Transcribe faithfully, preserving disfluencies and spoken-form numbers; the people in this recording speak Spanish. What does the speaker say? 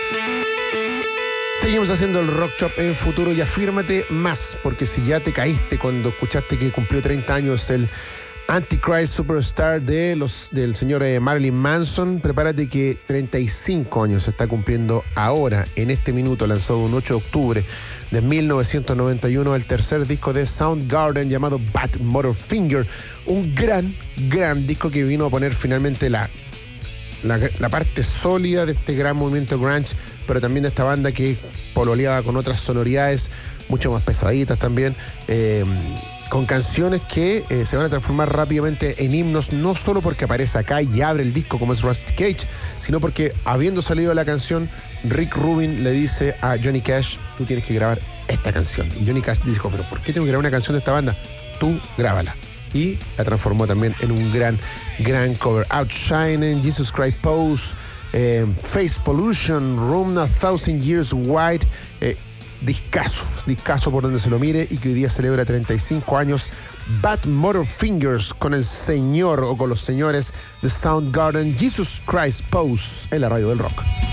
Seguimos haciendo el Rock Shop en futuro y afírmate más, porque si ya te caíste cuando escuchaste que cumplió treinta años el Antichrist Superstar de los, del señor eh, Marilyn Manson, prepárate que treinta y cinco años se está cumpliendo ahora, en este minuto, lanzado un ocho de octubre de mil novecientos noventa y uno, el tercer disco de Soundgarden llamado Bad Motorfinger, un gran, gran disco que vino a poner finalmente la, la, la parte sólida de este gran movimiento grunge, pero también de esta banda que pololeaba con otras sonoridades mucho más pesaditas también, eh, con canciones que eh, se van a transformar rápidamente en himnos, no solo porque aparece acá y abre el disco como es Rusty Cage, sino porque habiendo salido la canción, Rick Rubin le dice a Johnny Cash: tú tienes que grabar esta canción. Y Johnny Cash dijo: pero ¿por qué tengo que grabar una canción de esta banda? Tú grábala. Y la transformó también en un gran, gran cover. Outshining, Jesus Christ Pose, eh, Face Pollution, Room a Thousand Years Wide, eh, discazo, discazo por donde se lo mire, y que hoy día celebra treinta y cinco años. Bad Motorfingers con el señor o con los señores de Soundgarden, Jesus Christ Pose en la radio del rock.